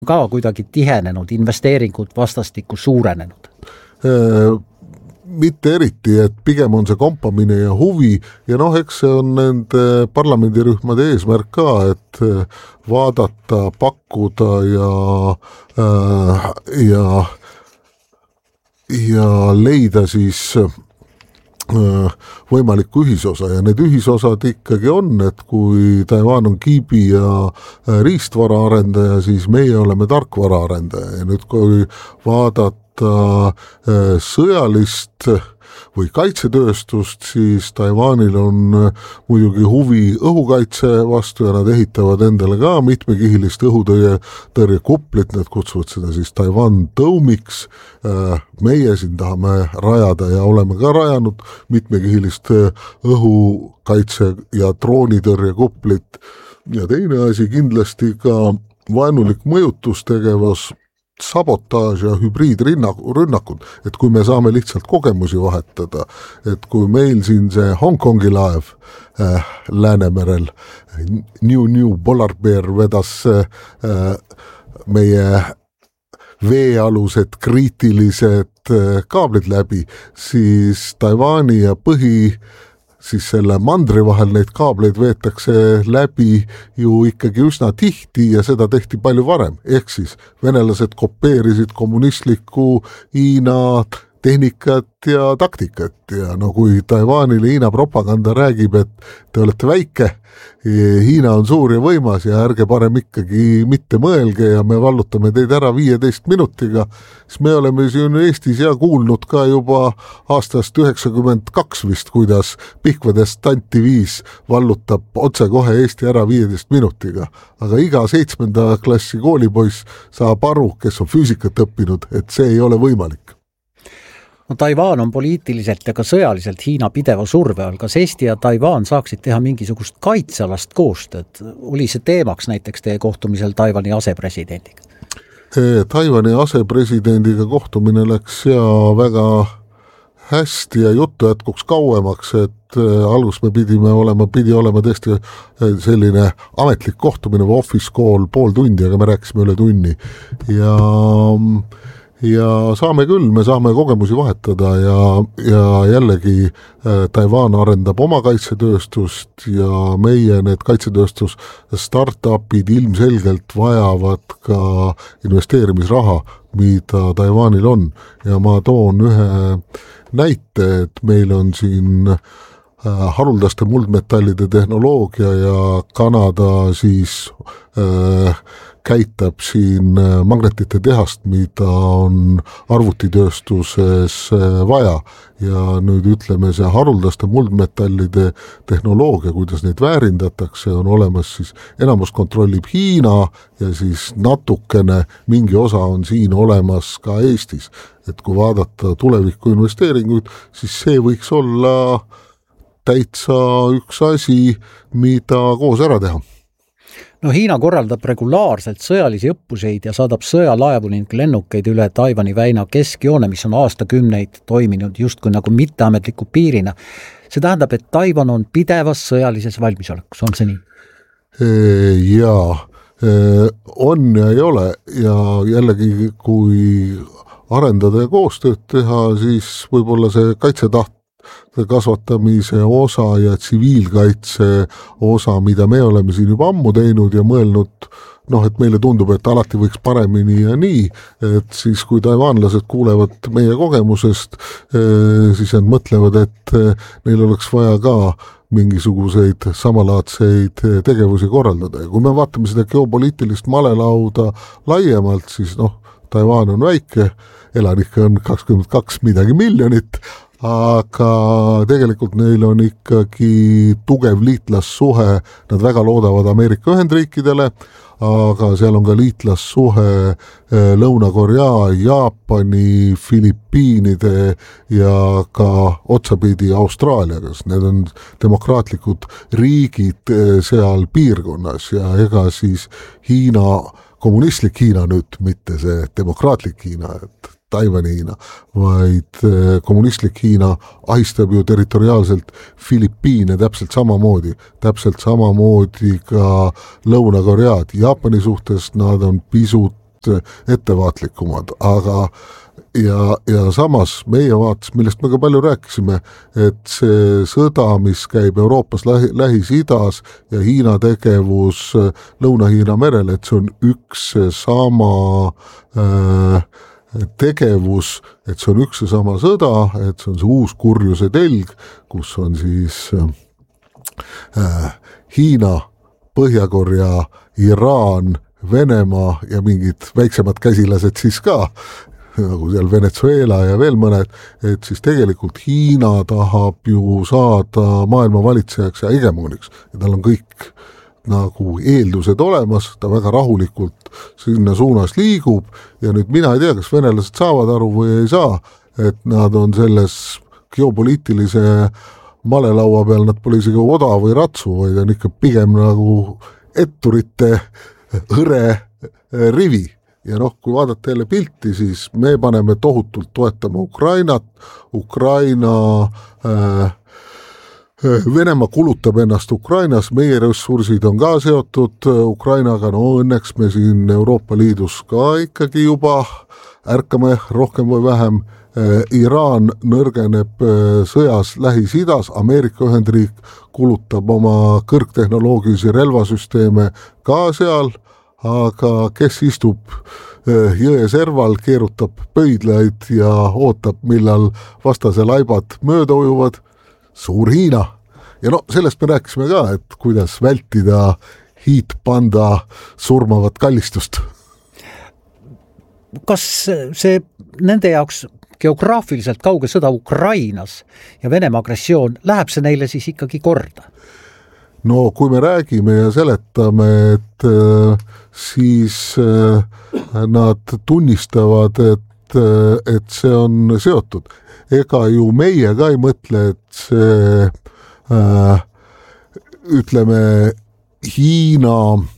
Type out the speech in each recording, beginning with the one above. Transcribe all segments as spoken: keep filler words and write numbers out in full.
ka kuidagi tihenenud, investeeringud vastastikku suurenenud? Mitte eriti, et pigem on see kompamine ja huvi ja noh, eks see on nende parlamendirühmade eesmärk ka, et vaadata, pakkuda ja ja ja leida siis võimalikku ühisosa ja need ühisosad ikkagi on, et kui Taiwan on kiibi ja riistvara arendaja, siis meie oleme tarkvara arendaja ja nüüd kui vaadata sõjalist või kaitsetööstust, siis Taiwanil on muidugi huvi õhukaitse vastu ja nad ehitavad endale ka mitmekihilist õhutõrjekuplit, nad kutsuvad seda siis Taiwan tõumiks. Meie siin tahame rajada ja oleme ka rajanud mitmekihilist õhukaitse ja droonitõrjekuplit. Ja teine asi kindlasti ka vaenulik mõjutustegevus, sabotaaž ja hübriidrünnakud, et kui me saame lihtsalt kogemusi vahetada, et kui meil siin see Hongkongi laev äh, Läänemerel, New New Polar Bear vedas äh, meie veealused kriitilised äh, kaablid läbi, siis Taiwani ja põhi siis selle mandri vahel neid kaableid veetakse läbi ju ikkagi üsna tihti ja seda tehti palju varem. Ehk siis venelased kopeerisid kommunistlikku Hiina tehnikat ja taktikat ja no kui Taiwanile Hiina propaganda räägib, et te olete väike, Hiina on suur ja võimas ja ärge parem ikkagi mitte mõelge ja me vallutame teid ära viieteist minutiga, siis me oleme siin Eestis ja kuulnud ka juba aastast üheksakümmend kaks vist, kuidas Pihkvadest Tanti viis vallutab otse kohe Eesti ära viieteist minutiga. Aga iga seitsmenda klassi koolipoiss saab aru, kes on füüsikat õppinud, et see ei ole võimalik. No, Taiwan on poliitiliselt ja ka sõjaliselt Hiina pideva surve all. Kas Eesti ja Taiwan saaksid teha mingisugust kaitsealast koostööd? Oli see teemaks näiteks teie kohtumisel Taiwani asepresidendiga? Taiwani asepresidendiga kohtumine läks ja väga hästi ja juttu jätkuks kauemaks, et algus me pidime olema, pidi olema tõesti selline ametlik kohtumine või office call pool tundi, aga me rääkisime üle tunni ja ja saame küll, me saame kogemusi vahetada ja, ja jällegi Taiwan arendab oma kaitsetööstust ja meie need kaitsetööstus startupid ilmselgelt vajavad ka investeerimisraha, mida Taiwanil on ja ma toon ühe näite, et meil on siin haruldaste muldmetallide tehnoloogia ja Kanada siis äh, käitab siin magnetite tehast, mida on arvutitööstuses vaja ja nüüd ütleme see haruldaste muldmetallide tehnoloogia, kuidas neid väärindatakse, on olemas siis enamus kontrollib Hiina ja siis natukene mingi osa on siin olemas ka Eestis, et kui vaadata tuleviku investeeringuid, siis see võiks olla täitsa üks asi, mida koos ära teha. No Hiina korraldab regulaarselt sõjalisi õppuseid ja saadab sõjalaevu ning lennukeid üle Taiwani väina keskjoone, mis on aastakümneid toiminud justkui nagu mitteametliku piirina. See tähendab, et Taiwan on pidevas sõjalises valmisolekus, on see nii? Jaa, on ja ei ole ja jällegi kui arendada ja koostööd teha, siis võib-olla see kaitsetaht kasvatamise osa ja tsiviilkaitse osa, mida me oleme siin juba ammu teinud ja mõelnud, noh, et meile tundub, et alati võiks paremini ja nii, et siis kui taiwanlased kuulevad meie kogemusest, siis nad mõtlevad, et neil oleks vaja ka mingisuguseid samalaadseid tegevusi korraldada. Ja kui me vaatame seda geopoliitilist malelauda laiemalt, siis noh, Taiwan on väike, elanikke on kakskümmend kaks midagi miljonit, aga tegelikult neil on ikkagi tugev liitlassuhe, nad väga loodavad Ameerika Ühendriikidele, aga seal on ka liitlassuhe Lõuna-Korea, Jaapani, Filipiinide ja ka otsapidi Austraaliaga, need on demokraatlikud riigid seal piirkonnas ja ega siis Hiina, kommunistlik Hiina nüüd, mitte see demokraatlik Hiina, et Taiwani Hiina, vaid kommunistlik Hiina ahistab ju territoriaalselt Filipiine täpselt samamoodi, täpselt samamoodi ka Lõuna-Koread. Jaapani suhtes nad on pisut senisest ettevaatlikumad, aga ja, ja samas meie vaates, millest me ka palju rääkisime, et see sõda, mis käib Euroopas lähi, Lähis-Idas ja Hiina tegevus Lõuna-Hiina merel, et see on üks sama äh, tegevus, et see on üks sama sõda, et see on see uus kurjuse telg, kus on siis äh, Hiina, Põhja-Korea, Iraan, Venemaa ja mingid väiksemad käsilased siis ka, nagu seal Venezuela ja veel mõned, et siis tegelikult Hiina tahab ju saada maailma valitsejaks ja hegemooniks ja tal on kõik nagu eeldused olemas, ta väga rahulikult sinna suunas liigub ja nüüd mina ei tea, kas venelased saavad aru või ei saa, et nad on selles geopoliitilise malelaua peal, nad pole isegi oda või ratsu, vaid on ikka pigem nagu etturite hõre rivi. Ja noh, kui vaadata jälle pilti, siis me paneme tohutult toetama Ukrainat, Ukraina, äh, Venemaa kulutab ennast Ukrainas, meie ressursid on ka seotud Ukrainaga, no õnneks me siin Euroopa Liidus ka ikkagi juba ärkame rohkem või vähem, äh, Iraan nõrgeneb äh, sõjas Lähis-Idas, Ameerika Ühendriik kulutab oma kõrgtehnoloogilisi relvasüsteeme ka seal, aga kes istub jõe serval, keerutab pöidlaid ja ootab, millal vastase laibad mööda ujuvad, suur Hiina. Ja no sellest me rääkisime ka, et kuidas vältida hiitpanda surmavat kallistust. Kas see nende jaoks geograafiliselt kauge sõda Ukrainas ja Venemaa agressioon, läheb see neile siis ikkagi korda? No kui me räägime ja seletame, et äh, siis äh, nad tunnistavad, et, äh, et see on seotud. Ega ju meie ka ei mõtle, et see äh, ütleme Hiina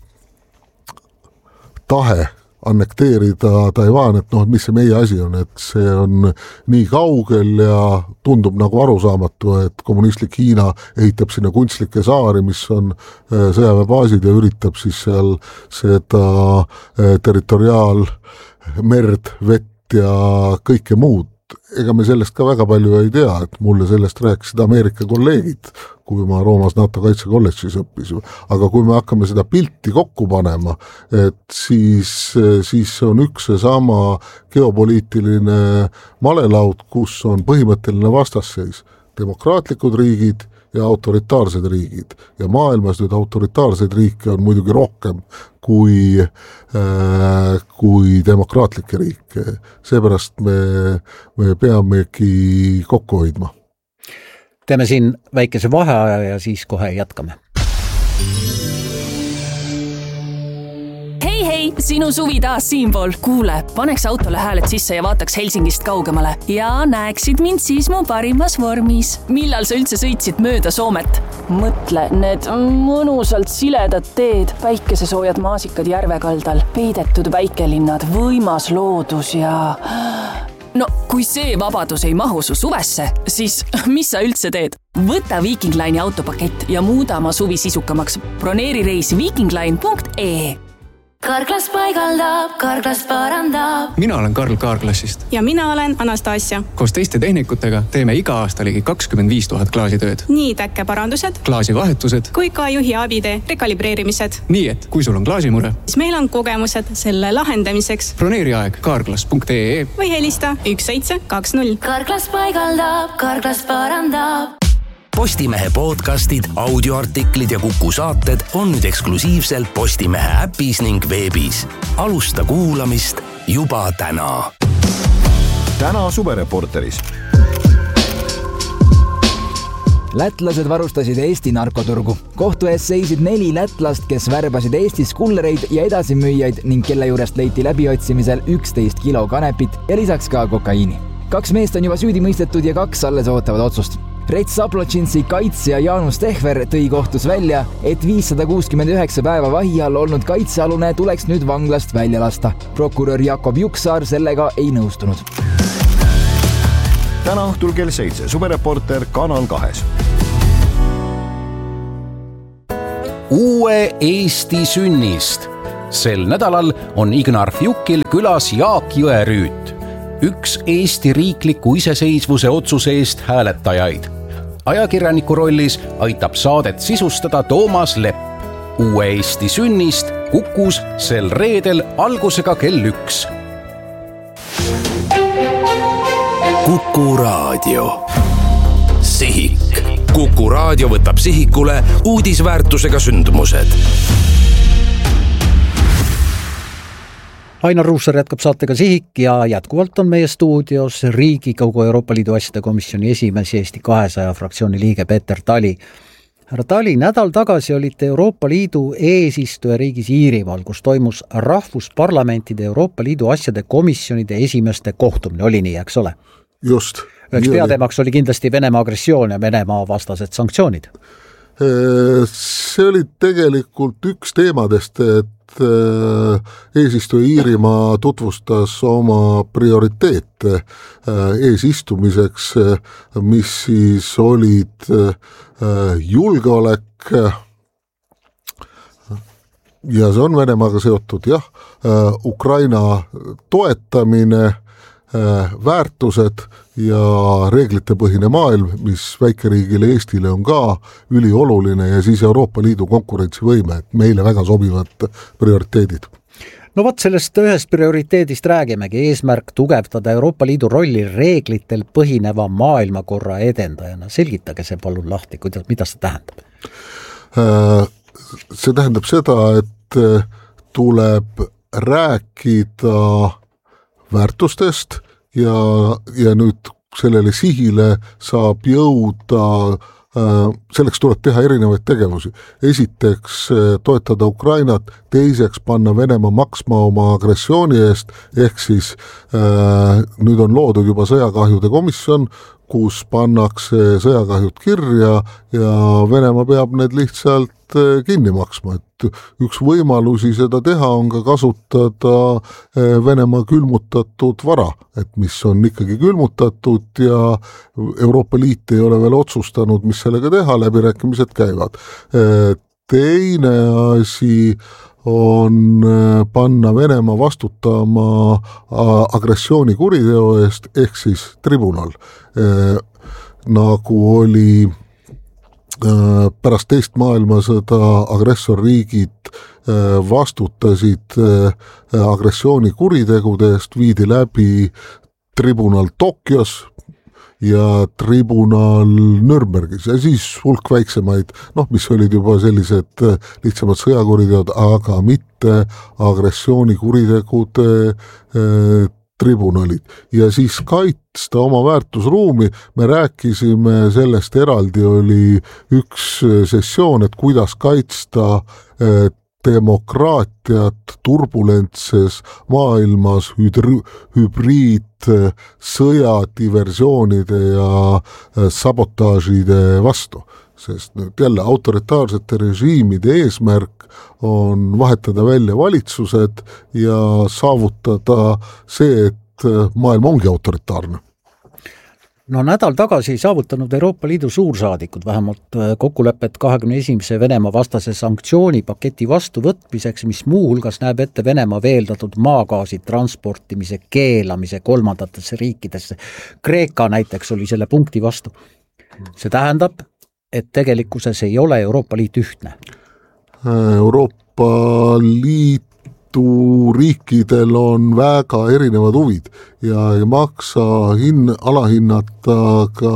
tahe annekteerida Taiwan, et noh, mis see meie asi on, et see on nii kaugel ja tundub nagu arusaamatu, et kommunistlik Hiina ehitab sinna kunstlikke saari, mis on sõjaväebaasid ja üritab siis seal seda territoriaal, merd, vett ja kõike muud. Ega me sellest ka väga palju ei tea, et mulle sellest rääkisid Ameerika kolleegid, kui ma Roomas NATO kaitsekolledžis õppisin. Aga kui me hakkame seda pilti kokku panema, et siis, siis on üks sama geopoliitiline malelaud, kus on põhimõtteline vastasseis. Demokraatlikud riigid ja autoritaarsed riigid. Ja maailmas nüüd autoritaarseid riike on muidugi rohkem kui, äh, kui demokraatlikke riike. Seepärast me, me peamegi kokku hoidma. Teeme siin väikese vaheaja ja siis kohe jätkame. Hei, hei, sinu suvi taas siinpool. Kuule, paneks autole hääled sisse ja vaataks Helsingist kaugemale. Ja näeksid mind siis mu parimas vormis. Millal sa üldse sõitsid mööda Soomet? Mõtle, need mõnusalt siledad teed, päikesesoojad maasikad järvekaldal, peidetud väikelinnad, võimas loodus ja... No, kui see vabadus ei mahu su suvesse, siis mis sa üldse teed? Võta Viking Line'i autopakett ja muuda oma suvi sisukamaks. Broneeri reis vikingline punkt ee. Karklas paigaldab, Karklas parandab. Mina olen Karl Kaarklassist. Ja mina olen Anastasia. Koos teiste tehnikutega teeme iga aasta ligi kakskümmend viis tuhat klaasitööd. Nii täkkeparandused, klaasivahetused kui ka juhi abide rekalibreerimised. Nii et, kui sul on klaasimure, siis meil on kogemused selle lahendamiseks. Broneeri aeg karklas punkt ee või helista üks seitse kaks null. Karklas paigaldab, Karklas parandab. Postimehe podcastid, audioartiklid ja Kuku saated on nüüd eksklusiivselt Postimehe äpis ning veebis. Alusta kuulamist juba täna. Täna suvereporteris. Lätlased varustasid Eesti narkoturgu. Kohtu ees seisid neli lätlast, kes värbasid Eestis kullereid ja edasimüüjaid ning kelle juurest leiti läbiotsimisel üksteist kilo kanepit ja lisaks ka kokaiini. Kaks meest on juba süüdi mõistetud ja kaks alles ootavad otsust. Rets Aplotšinsi kaitsja Jaanus Tehver tõi kohtus välja, et viissada kuuskümmend üheksa päeva vahi all olnud kaitsealune tuleks nüüd vanglast välja lasta. Prokurör Jakob Juksaar sellega ei nõustunud. Täna õhtul kell seitse, Suvereporter Kanal kahes. Uue Eesti sünnist. sel nädalal on Ignar Fjukil külas Jaak Jõerüüt, üks Eesti riikliku iseseisvuse otsuse eest hääletajaid. Ajakirjaniku rollis aitab saadet sisustada Toomas Lepp. Uue Eesti sünnist Kukus sel reedel algusega kell üks. Kuku Raadio. Sihik. Kuku Raadio võtab sihikule uudisväärtusega sündmused. Ainar Ruussaar jätkab saatega Sihik ja jätkuvalt on meie stuudios Riigikogu Euroopa Liidu asjade komisjoni esimees Eesti kahesaja fraktsiooni liige Peeter Tali. Härra Tali, nädal tagasi olite Euroopa Liidu eesistujariigis Iirimaal, kus toimus rahvusparlamentide Euroopa Liidu asjade komisjonide esimeste kohtumine. Oli nii, eks ole? Just. Üheks peateemaks oli kindlasti Venemaa agressioon ja Venemaa vastased sanktsioonid. See oli tegelikult üks teemadest, et eesistuja Iirimaa tutvustas oma prioriteete eesistumiseks, mis siis olid julgeolek ja see on Venemaaga seotud, jah, Ukraina toetamine, väärtused ja reeglitepõhine maailm, mis väikeriigile Eestile on ka ülioluline ja siis Euroopa Liidu konkurentsivõime, et meile väga sobivad prioriteedid. No võt sellest ühest prioriteedist räägimegi, eesmärk tugevdada Euroopa Liidu rolli reeglitel põhineva maailmakorra edendajana. Selgitage see palun lahti, kuidas, mida see tähendab? See tähendab seda, et tuleb rääkida väärtustest ja, ja nüüd sellele sihile saab jõuda, selleks tuleb teha erinevaid tegevusi. Esiteks toetada Ukrainat, teiseks panna Venemaa maksma oma agressiooni eest, ehk siis nüüd on loodud juba sõjakahjude komisjon, kus pannakse sõjakahjud kirja ja Venemaa peab need lihtsalt kinni maksma, et üks võimalusi seda teha on ka kasutada Venemaa külmutatud vara, et mis on ikkagi külmutatud ja Euroopa Liit ei ole veel otsustanud, mis sellega teha, läbirääkimised käivad. Teine asi on panna Venemaa vastutama agressioonikuriteo eest, ehk siis tribunal, nagu oli pärast teist maailmasõda agressorriigid vastutasid agressioonikuritegude eest, viidi läbi tribunal Tokyos ja tribunal Nürnbergis ja siis hulk väiksemaid, noh, mis olid juba sellised lihtsamad sõjakuriteod, aga mitte agressioonikuritegude tribunalid ja siis kaitsta oma väärtusruumi. Me rääkisime sellest eraldi, oli üks sessioon, et kuidas kaitsta demokraatiat turbulentses maailmas hübriid sõja, diversioonide ja sabotaažide vastu. Sest nüüd jälle autoritaarsete režiimide eesmärk on vahetada välja valitsused ja saavutada see, et maailm ongi autoritaarne. No nädal tagasi saavutanud Euroopa Liidu suursaadikud vähemalt kokkulepet kahekümne esimese Venemaa vastase sanktsioonipaketi vastuvõtmiseks, mis muu hulgas näeb ette Venemaa veeldatud maagaasi transportimise keelamise kolmandatesse riikidesse. Kreeka näiteks oli selle punkti vastu. See tähendab, et tegelikkuses ei ole Euroopa Liit ühtne. Euroopa Liitu riikidel on väga erinevad huvid ja ei maksa hin- alahinnata ka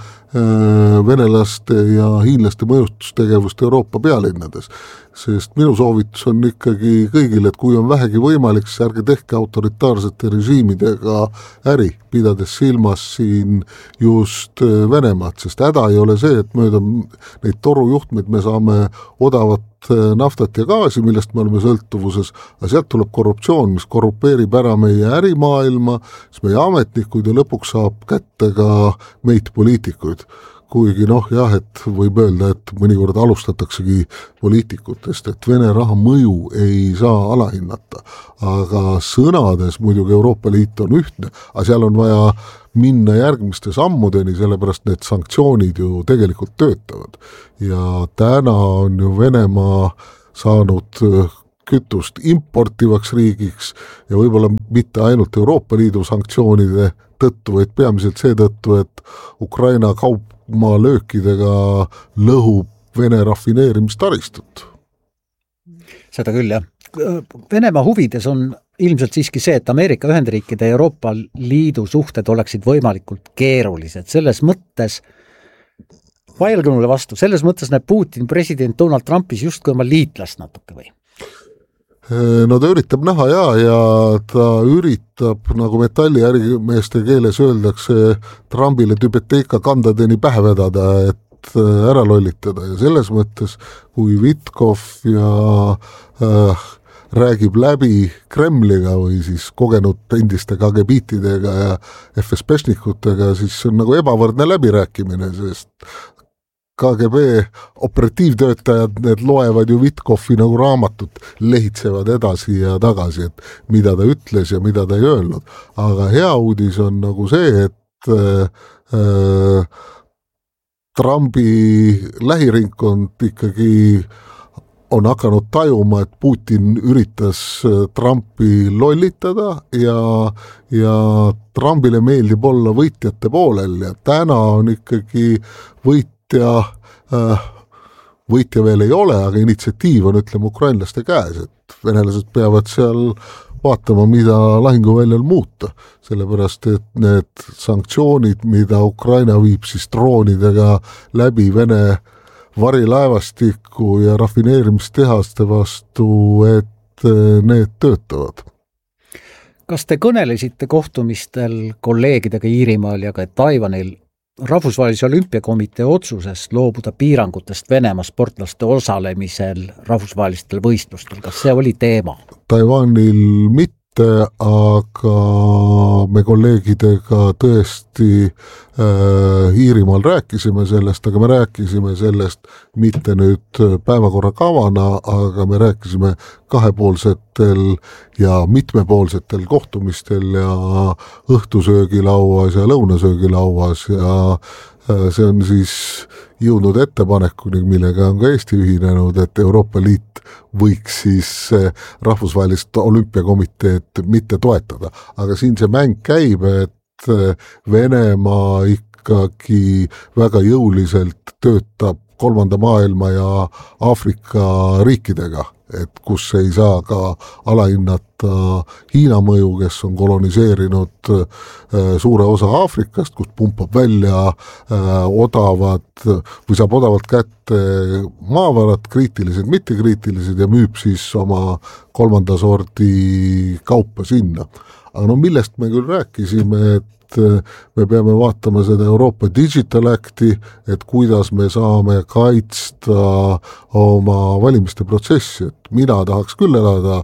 venelaste ja hiinlaste mõjutustegevust Euroopa pealinnades, sest minu soovitus on ikkagi kõigile, et kui on vähegi võimalik, siis ärge tehke autoritaarsete režiimidega äri, pidades silmas siin just Venemaad, sest häda ei ole see, et mööda neid torujuhtmeid me saame odavat naftat ja gaasi, millest me oleme sõltuvuses, aga sealt tuleb korruptsioon, mis korrupeerib ära meie ärimaailma, siis meie ametnikud ja lõpuks saab kätte ka meid poliitikuid. Kuigi noh, jah, et võib öelda, et mõnikord alustataksegi poliitikutest, et Vene raha mõju ei saa alahinnata, aga sõnades muidugi Euroopa Liit on ühtne, aga seal on vaja minna järgmiste sammudeni, sellepärast need sanktsioonid ju tegelikult töötavad. Ja täna on ju Venemaa saanud kütust importivaks riigiks ja võib-olla mitte ainult Euroopa Liidu sanktsioonide tõttu, vaid peamiselt seetõttu, et Ukraina kaupmaa löökidega lõhub Vene rafineerimistaristut. Seda küll, jah. Venemaa huvides on ilmselt siiski see, et Ameerika Ühendriikide ja Euroopa Liidu suhted oleksid võimalikult keerulised. Selles mõttes, vaielge mulle vastu, selles mõttes näeb Putin president Donald Trumpis justkui oma liitlast natuke või? No ta üritab näha ja, ja ta üritab, nagu metalliärimeeste keeles öeldakse, Trumpile tübeteika kandadeni pähe vedada, et ära lollitada ja selles mõttes, kui Vitkov ja äh, räägib läbi Kremliga või siis kogenud endiste K G B-tidega ja F S B-šnikutega, siis see on nagu ebavõrdne läbirääkimine, sest K G B operatiivtöötajad, need loevad ju Vitkovi nagu raamatut, lehitsevad edasi ja tagasi, et mida ta ütles ja mida ta ei öelnud. Aga hea uudis on nagu see, et äh, Trumpi lähiringkond ikkagi on hakanud tajuma, et Putin üritas Trumpi lollitada ja, ja Trumpile meeldib olla võitjate poolel ja täna on ikkagi võitja, võitja veel ei ole, aga initsiatiiv on, ütleme, ukrainlaste käes, et venelased peavad seal vaatama, mida lahinguväljal muuta, sellepärast, et need sanktsioonid, mida Ukraina viib siis droonidega läbi Vene varilaevastikku ja rafineerimistehaste vastu, et need töötavad. Kas te kõnelesite kohtumistel kolleegidega Iirimaal ja ka Taiwanil Rahvusvahelise Olümpiakomitee otsusest loobuda piirangutest Venemaa sportlaste osalemisel rahvusvahelistel võistlustel? Kas see oli teema? Taiwanil mitte, aga me kolleegidega tõesti äh, Iirimaal rääkisime sellest, aga me rääkisime sellest mitte nüüd päevakorra kavana, aga me rääkisime kahepoolsetel ja mitmepoolsetel kohtumistel ja õhtusöögilauas ja lõunasöögilauas ja äh, see on siis jõudnud ettepanekuni, millega on ka Eesti ühinenud, et Euroopa Liit võiks siis rahvusvahelist olümpiakomiteed mitte toetada. Aga siin see mäng käib, et Venemaa ikkagi väga jõuliselt töötab kolmanda maailma ja Aafrika riikidega, et kus ei saa ka alahinnata Hiina mõju, kes on koloniseerinud suure osa Aafrikast, kus pumpab välja odavad või saab odavalt kätte maavarad, kriitilised, mittekriitilised ja müüb siis oma kolmanda sordi kaupa sinna. Aga no millest me küll rääkisime, et me peame vaatama seda Euroopa Digital Acti, et kuidas me saame kaitsta oma valimiste protsessi, et mina tahaks küll elada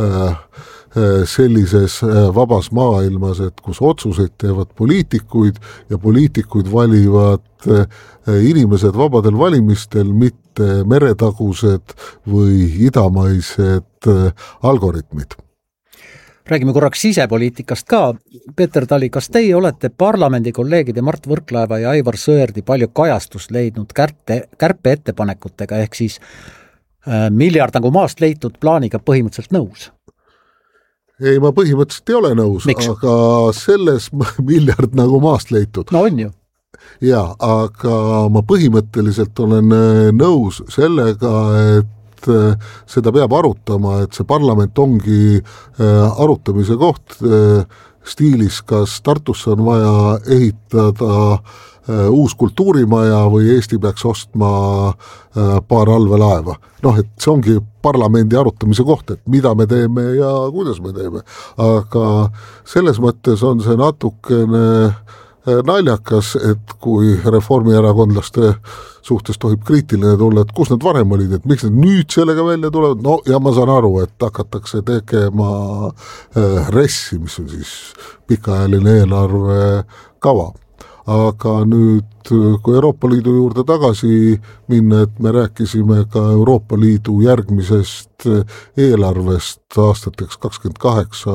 sellises vabas maailmas, et kus otsuseid teevad poliitikuid ja poliitikuid valivad inimesed vabadel valimistel, mitte meretagused või idamaised algoritmid. Räägime korraks sisepoliitikast ka. Peeter Tali, kas teie olete parlamendi kolleegide Mart Võrklaeva ja Aivar Sõerdi palju kajastust leidnud kärpe, kärpe ettepanekutega, ehk siis äh, miljard nagu maast leitud plaaniga põhimõtteliselt nõus? Ei, ma põhimõtteliselt ei ole nõus, Miks? Aga selles miljard nagu maast leitud. No on ju. Ja, aga ma põhimõtteliselt olen nõus sellega, et seda peab arutama, et see parlament ongi arutamise koht stiilis, kas Tartusse on vaja ehitada uus kultuurimaja või Eesti peaks ostma paar allveelaeva. Noh, et see ongi parlamendi arutamise koht, et mida me teeme ja kuidas me teeme. Aga selles mõttes on see natukene naljakas, et kui reformierakondlaste suhtes tohib kriitiline tulla, et kus nad varem olid, et miks nad nüüd sellega välja tulevad, no ja ma saan aru, et hakatakse tegema ressi, mis on siis pikaajaline eelarve kava. Aga nüüd, kui Euroopa Liidu juurde tagasi minna, et me rääkisime ka Euroopa Liidu järgmisest eelarvest aastateks kakskümmend kaheksa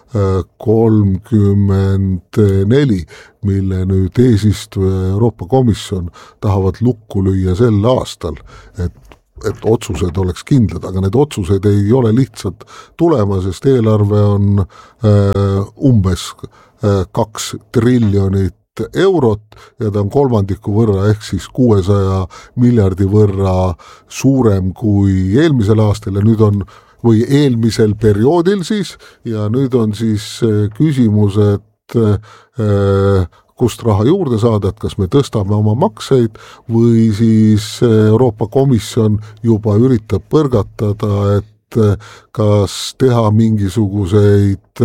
kolmkümmend neli, mille nüüd eesistuja Euroopa Komisjon tahavad lukku lüüa sel aastal, et et otsused oleks kindlad, aga need otsused ei ole lihtsalt tulema, sest eelarve on äh, umbes äh, kaks triljonit eurot ja ta on kolmandiku võrra ehk siis kuuesaja miljardi võrra suurem kui eelmisel aastal ja nüüd on või eelmisel perioodil siis ja nüüd on siis küsimus, et äh, kust raha juurde saada, et kas me tõstame oma makseid või siis Euroopa Komisjon juba üritab põrgatada, et kas teha mingisuguseid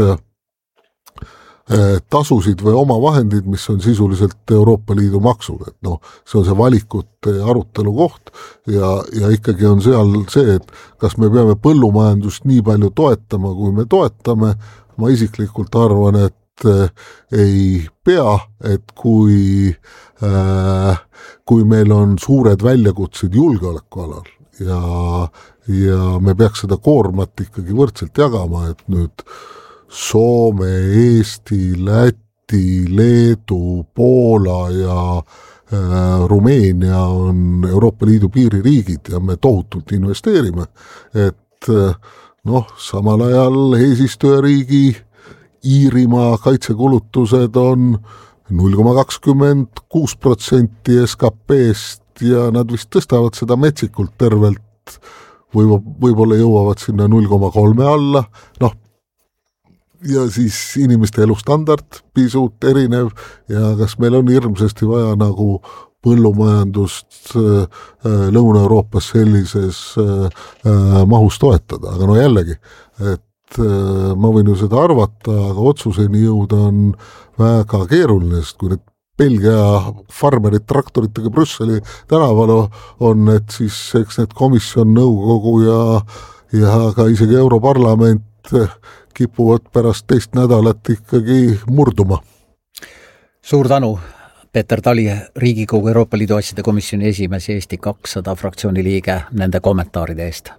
tasusid või omavahendid, mis on sisuliselt Euroopa Liidu maksud, et noh, see on see valikute arutelu koht ja, ja ikkagi on seal see, et kas me peame põllumajandust nii palju toetama, kui me toetame, ma isiklikult arvan, et ei pea, et kui, äh, kui meil on suured väljakutsed julgeolekualal ja, ja me peaks seda koormat ikkagi võrdselt jagama, et nüüd Soome, Eesti, Läti, Leedu, Poola ja äh, Rumeenia on Euroopa Liidu piiririigid ja me tohutult investeerime, et äh, noh, samal ajal eesistujariigi Iirimaa kaitsekulutused on null koma kakskümmend kuus protsenti S K P-st ja nad vist tõstavad seda metsikult tervelt, võib, võib-olla jõuavad sinna null koma kolme alla, noh, ja siis inimeste elustandard pisut erinev ja kas meil on hirmsasti vaja nagu põllumajandust äh, Lõuna-Euroopas sellises äh, mahus toetada, aga no jällegi, et äh, ma võin ju seda arvata, aga otsuseni jõuda on väga keeruline, sest kui need Belgia farmerid traktoritega Brüsseli tänaval on, et siis eks need komisjon, nõukogu ja, ja ka isegi Europarlament kipuvad pärast teist nädalat ikkagi murduma. Suur tänu, Peeter Tali, Riigikogu Euroopa Liidu asjade komisjoni esimees ja Eesti kakssada fraktsiooni liige nende kommentaaride eest.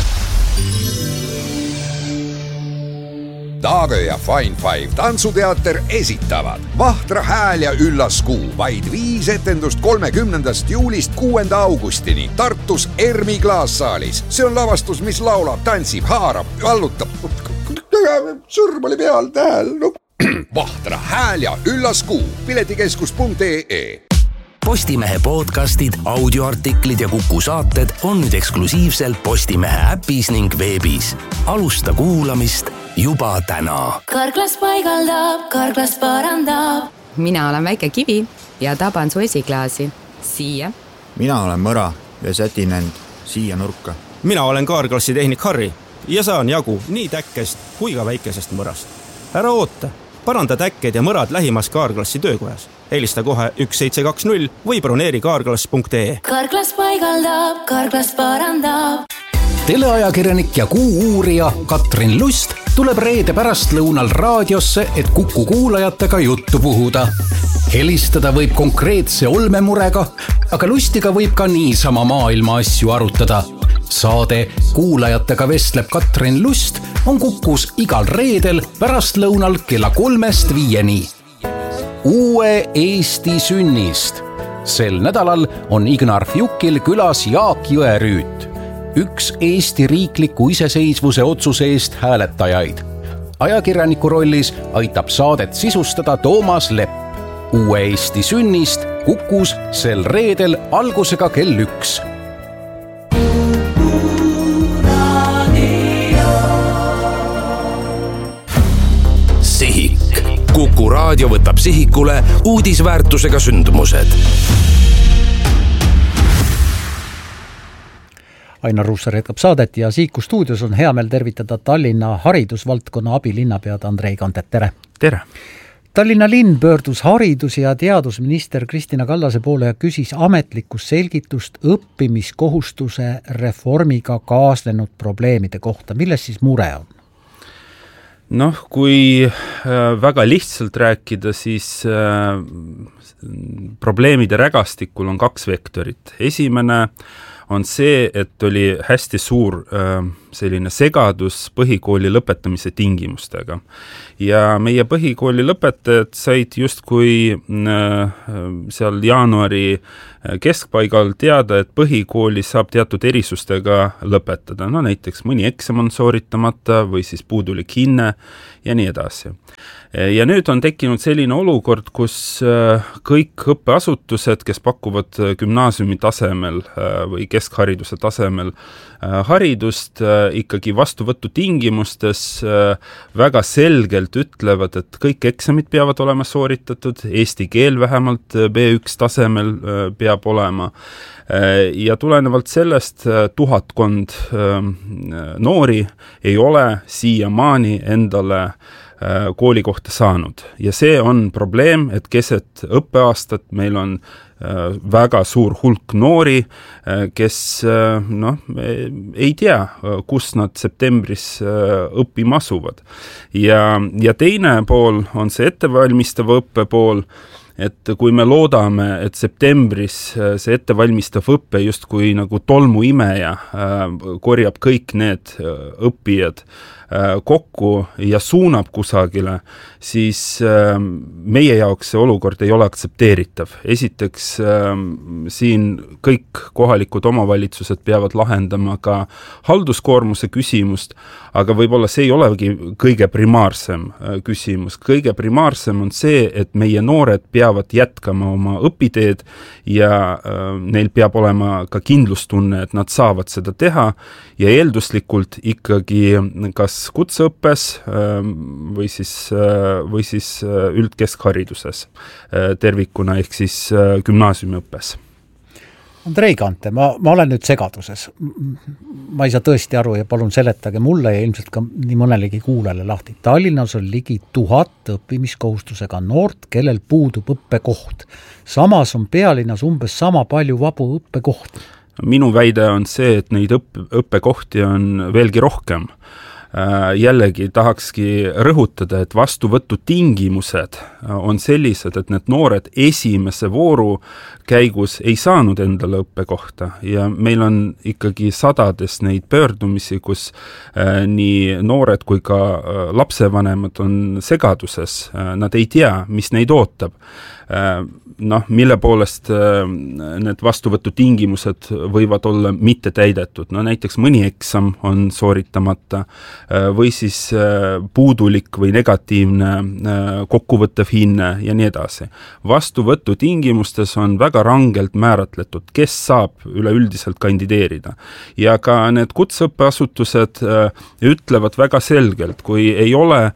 Taagö ja Fine Five tantsuteater esitavad Vahtra hääl ja üllas kuu, vaid viis etendust kolmekümnendast juulist kuuenda augustini Tartus Ermi klaassaalis. See on lavastus, mis laulab, tantsib, haarab, vallutab. Sõrm oli peal tähel. No. Vahtra hääl ja üllas kuu. piletikeskus punkt ee. Postimehe podcastid, audioartiklid ja Kuku saated on nüüd eksklusiivselt Postimehe äpis ning veebis. Alusta kuulamist juba täna. Karklas paigaldab, Karklas parandab. Mina olen väike kivi ja taban su esiklaasi. Siia. Mina olen mõra ja sätin end siia nurka. Mina olen Karklassi tehnik Harri ja saan jagu nii täkkest kui ka väikesest mõrast. Ära oota, paranda täkked ja mõrad lähimas Karklassi töökojas. Helista kohe üks seitse kaks null või broneeri karklas punkt ee. Karklas paigaldab, Karklas parandab. Teleajakirjanik ja kuu-uurija Katrin Lust tuleb reede pärast lõunal raadiosse, et Kuku kuulajatega juttu puhuda. Helistada võib konkreetse olmemurega, aga Lustiga võib ka niisama maailma asju arutada. Saade Kuulajatega vestleb Katrin Lust on Kukus igal reedel pärast lõunal kella kolmest viieni. Uue Eesti sünnist. Sel nädalal on Ignar Fjukil külas Jaak Jõerüüt, üks Eesti riikliku iseseisvuse otsuse eest hääletajaid. Ajakirjaniku rollis aitab saadet sisustada Toomas Lepp. Uue Eesti sünnist Kukus sel reedel algusega kell üks. Sihik. Kuku raadio võtab sihikule uudisväärtusega sündmused. Ainar Ruussaar jätkab saadet ja Sihiku stuudios on hea meel tervitada Tallinna haridusvaldkonna abilinnapead Andrei Kandet. Tere! Tere! Tallinna linn pöördus haridus- ja teadusminister Kristina Kallase poole ja küsis ametlikust selgitust õppimiskohustuse reformiga kaasnenud probleemide kohta. Milles siis mure on? Noh, kui väga lihtsalt rääkida, siis probleemide rägastikul on kaks vektorit. Esimene on see, et oli hästi suur selline segadus põhikooli lõpetamise tingimustega. Ja meie põhikooli lõpetajad said justkui seal jaanuari keskpaigal teada, et põhikooli saab teatud erisustega lõpetada. No näiteks mõni eksam on sooritamata või siis puudulik hinne ja nii edasi. Ja nüüd on tekkinud selline olukord, kus kõik õppeasutused, kes pakuvad gümnaasiumi tasemel või keskhariduse tasemel haridust, ikkagi vastuvõtu tingimustes väga selgelt ütlevad, et kõik eksamid peavad olema sooritatud, eesti keel vähemalt B üks tasemel peab olema. Ja tulenevalt sellest tuhatkond noori ei ole siiamaani endale kooli kohta saanud. Ja see on probleem, et keset õppeaastat meil on väga suur hulk noori, kes noh, ei tea, kus nad septembris õppima asuvad. Ja, ja teine pool on see ettevalmistav õppe pool, et kui me loodame, et septembris see ettevalmistav õppe justkui nagu tolmuimeja korjab kõik need õppijad kokku ja suunab kusagile, siis meie jaoks see olukord ei ole aktsepteeritav. Esiteks siin kõik kohalikud omavalitsused peavad lahendama ka halduskoormuse küsimust, aga võib-olla see ei olegi kõige primaarsem küsimus. Kõige primaarsem on see, et meie noored peavad jätkama oma õpiteed ja neil peab olema ka kindlustunne, et nad saavad seda teha ja eelduslikult ikkagi kas kutseõppes või siis, või siis üldkeskhariduses tervikuna ehk siis gümnaasiumiõppes. Andrei Kante, ma, ma olen nüüd segaduses. Ma ei saa tõesti aru ja palun seletage mulle ja ilmselt ka nii mõnelegi kuulele lahti. Tallinnas on ligi tuhat õppimiskohustusega noort, kellel puudub õppekoht. Samas on pealinnas umbes sama palju vabu õppekohti. Minu väide on see, et neid õpp- õppekohti on veelgi rohkem. Jällegi tahakski rõhutada, et vastuvõtu tingimused on sellised, et need noored esimese vooru käigus ei saanud endale õppekohta ja meil on ikkagi sadades neid pöördumisi, kus nii noored kui ka lapsevanemad on segaduses, nad ei tea, mis neid ootab. Noh, mille poolest need vastuvõtu tingimused võivad olla mitte täidetud. No näiteks mõni eksam on sooritamata või siis puudulik või negatiivne kokkuvõttev hinne ja nii edasi. Vastuvõtu tingimustes on väga rangelt määratletud, kes saab üleüldiselt kandideerida. Ja ka need kutseõppeasutused ütlevad väga selgelt, kui ei ole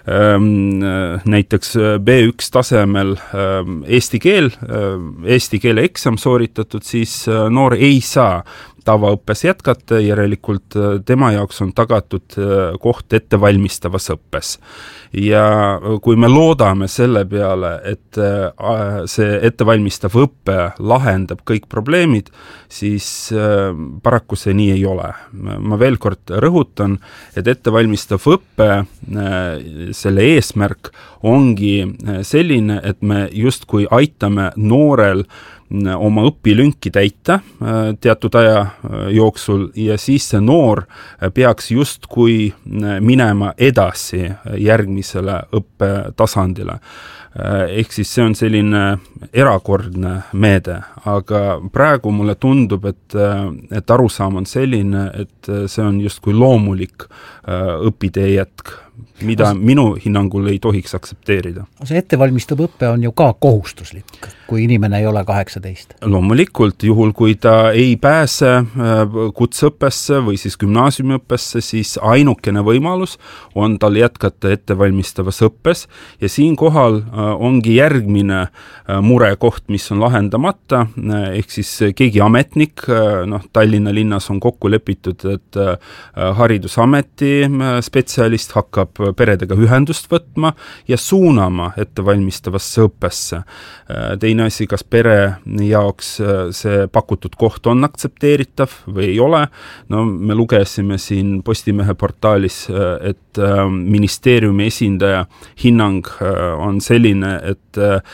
näiteks B üks tasemel eesti keel, eesti keele eksam sooritatud, siis noor ei saa tavaõppes jätkata, järelikult tema jaoks on tagatud koht ettevalmistavas õppes. Ja kui me loodame selle peale, et see ettevalmistav õppe lahendab kõik probleemid, siis paraku see nii ei ole. Ma veel kord rõhutan, et ettevalmistav õppe, selle eesmärk ongi selline, et me justkui aitame noorel oma õpilünki täita teatud aja jooksul ja siis see noor peaks justkui minema edasi järgmisele õppetasandile. Ehk siis see on selline erakordne meede, aga praegu mulle tundub, et, et arusaam on selline, et see on justkui loomulik õpitee jätk, mida minu hinnangul ei tohiks aksepteerida. See ettevalmistav õppe on ju ka kohustuslik, kui inimene ei ole kaheksateist. Loomulikult, juhul kui ta ei pääse kutseõppesse või siis gümnaasiumiõppesse, siis ainukene võimalus on tal jätkata ettevalmistavas õppes ja siin kohal ongi järgmine murekoht, mis on lahendamata, ehk siis keegi ametnik, noh, Tallinna linnas on kokku lepitud, et haridusameti spetsialist hakkab peredega ühendust võtma ja suunama ettevalmistavasse õppesse. Teine asi, kas pere jaoks see pakutud koht on aktsepteeritav või ei ole. No me lugesime siin Postimehe portaalis, et ministeeriumi esindaja hinnang on selline, et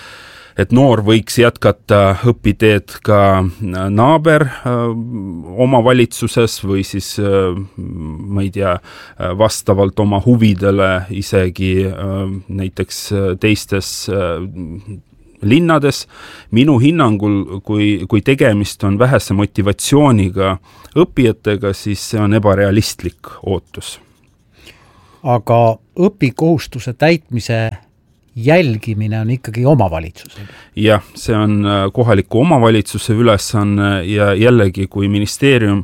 et noor võiks jätkata õpiteed ka naaber omavalitsuses või siis, ma ei tea, vastavalt oma huvidele isegi näiteks teistes linnades. Minu hinnangul, kui, kui tegemist on vähese motivatsiooniga õppijatega, siis see on ebarealistlik ootus. Aga õpikohustuse täitmise jälgimine on ikkagi omavalitsusel. Jah, see on kohaliku omavalitsuse ülesanne ja jällegi, kui ministeerium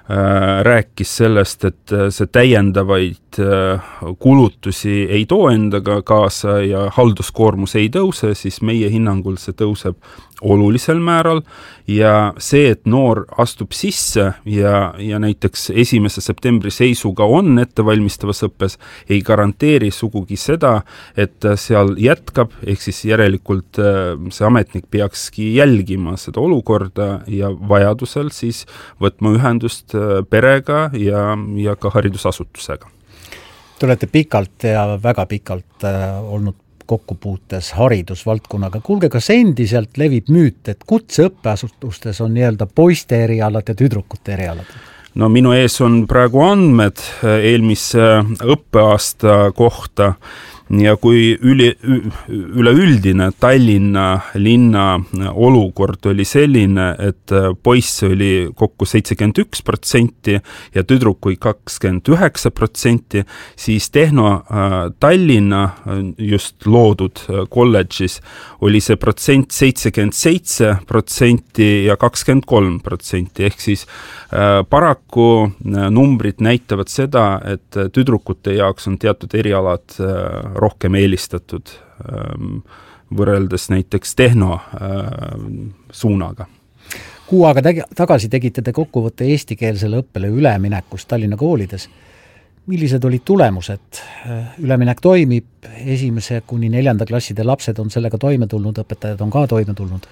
rääkis sellest, et see täiendavaid kulutusi ei too endaga kaasa ja halduskoormus ei tõuse, siis meie hinnangul see tõuseb olulisel määral ja see, et noor astub sisse ja, ja näiteks esimese septembri seisuga on ettevalmistavas õppes, ei garanteeri sugugi seda, et seal jätkab, ehk siis järelikult see ametnik peakski jälgima seda olukorda ja vajadusel siis võtma ühendust perega ja, ja ka haridusasutusega. Te olete pikalt ja väga pikalt olnud kokkupuutes haridusvaldkonnaga. Kuulge, kas endiselt levib müüt, et kutseõppeasutustes on nii-öelda poiste erialad ja tüdrukute erialad? No minu ees on praegu andmed eelmise õppeaasta kohta ja kui üli, üleüldine Tallinna linna olukord oli selline, et poiss oli kokku seitsekümmend üks protsenti ja tüdrukui kakskümmend üheksa protsenti, siis Tehno Tallinna just loodud kolledžis oli see protsent seitsekümmend seitse protsenti ja kakskümmend kolm protsenti, ehk siis paraku numbrid näitavad seda, et tüdrukute jaoks on teatud erialad rohkem eelistatud võrreldes näiteks Tehno suunaga. Kuu aega tegi, tagasi tegite te kokkuvõtte eestikeelsele õppele üleminekust Tallinna koolides. Millised olid tulemused? Üleminek toimib, esimese kuni neljanda klasside lapsed on sellega toime tulnud, õpetajad on ka toime tulnud?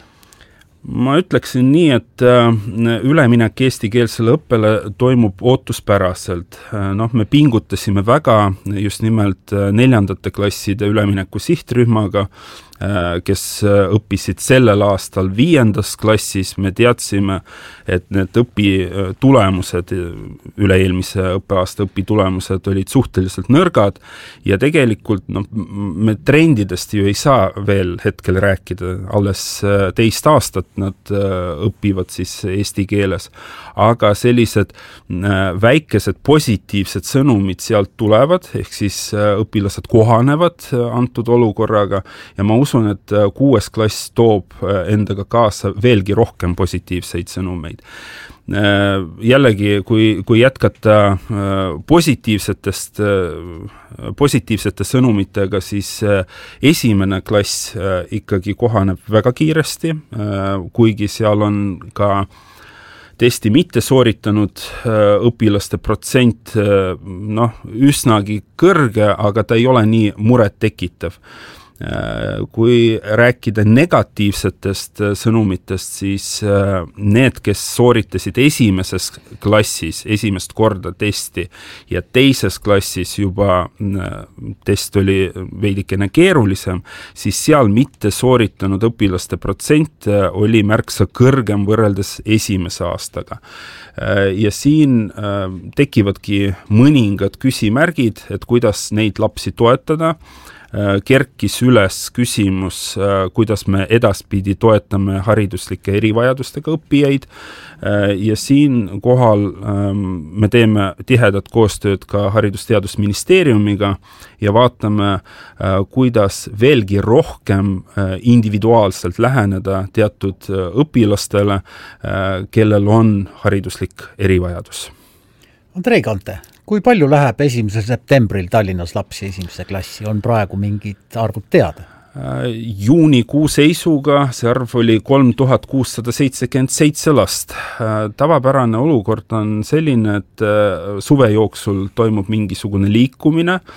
Ma ütleksin nii, et üleminek eestikeelsele õppele toimub ootuspäraselt. Noh, me pingutasime väga just nimelt neljandate klasside ülemineku sihtrühmaga, kes õppisid sellel aastal viiendas klassis. Me teadsime, et need õpitulemused, üle-eelmise õppeaasta õpitulemused olid suhteliselt nõrgad ja tegelikult no, me trendidest ju ei saa veel hetkel rääkida, alles teist aastat nad õpivad siis eesti keeles, aga sellised väikesed positiivsed sõnumid sealt tulevad, ehk siis õpilased kohanevad antud olukorraga ja ma usun, et kuues klass toob endaga kaasa veelgi rohkem positiivseid sõnumeid. Jällegi, kui, kui jätkata positiivsetest, positiivsete sõnumitega, siis esimene klass ikkagi kohaneb väga kiiresti, kuigi seal on ka testi mitte sooritanud õpilaste protsent noh, üsnagi kõrge, aga ta ei ole nii muret tekitav. Kui rääkida negatiivsetest sõnumitest, siis need, kes sooritasid esimeses klassis esimest korda testi ja teises klassis juba test oli veidikene keerulisem, siis seal mitte sooritanud õpilaste protsent oli märksa kõrgem võrreldes esimese aastaga. Ja siin tekivadki mõningad küsimärgid, et kuidas neid lapsi toetada, kerkis üles küsimus, kuidas me edaspidi toetame hariduslike erivajadustega õppijaid ja siin kohal me teeme tihedat koostööd ka Haridus-Teadusministeeriumiga ja vaatame, kuidas veelgi rohkem individuaalselt läheneda teatud õpilastele, kellel on hariduslik erivajadus. Andrei Kante, kui palju läheb esimesel septembril Tallinnas lapsi esimese klassi? On praegu mingid arvud teada? Juunikuu seisuga see arv oli kolm tuhat kuussada seitsekümmend seitse last. Tavapärane olukord on selline, et suve jooksul toimub mingisugune liikumine,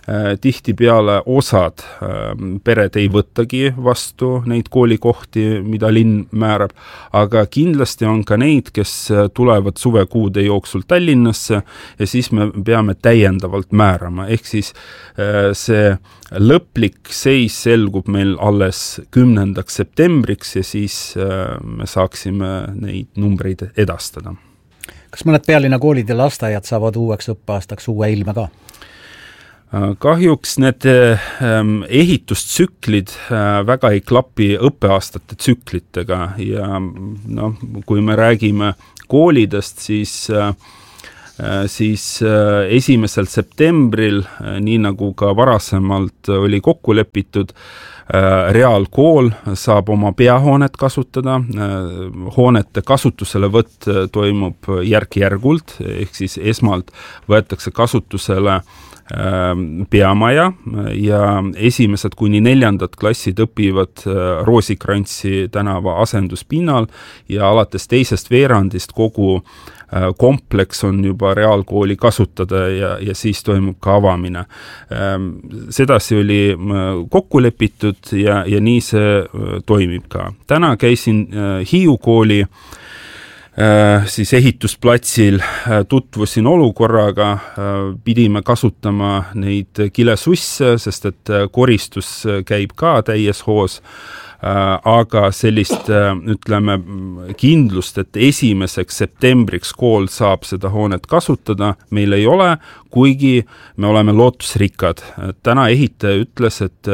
tihtipeale osad pered ei võttagi vastu neid koolikohti, mida linn määrab, aga kindlasti on ka neid, kes tulevad suvekuude jooksul Tallinnasse ja siis me peame täiendavalt määrama, ehk siis see lõplik seis selgub meil alles kümnendaks septembriks ja siis me saaksime neid numbreid edastada. Kas mõned pealinna koolid ja lasteaiad saavad uueks õppeaastaks uue ilme ka? Kahjuks need ehitustsüklid väga ei klapi õppeaastate tsüklitega ja no, kui me räägime koolidest, siis, siis esimesel septembril, nii nagu ka varasemalt oli kokku lepitud, reaalkool saab oma peahoonet kasutada, hoonete kasutuselevõtt toimub järk-järgult, ehk siis esmalt võetakse kasutusele peamaja ja esimesed kuni neljandad klassid õpivad Roosikrantsi tänava asenduspinnal ja alates teisest veerandist kogu kompleks on juba reaalkooli kasutada ja, ja siis toimub ka avamine. Sedasi oli kokku lepitud ja, ja nii see toimib ka. Täna käisin Hiiu kooli siis ehitusplatsil, tutvusin olukorraga, pidime kasutama neid kilesusse, sest et koristus käib ka täies hoos, aga sellist, ütleme, kindlust, et esimeseks septembriks kool saab seda hoonet kasutada, meil ei ole, kuigi me oleme lootusrikkad. Täna ehitaja ütles, et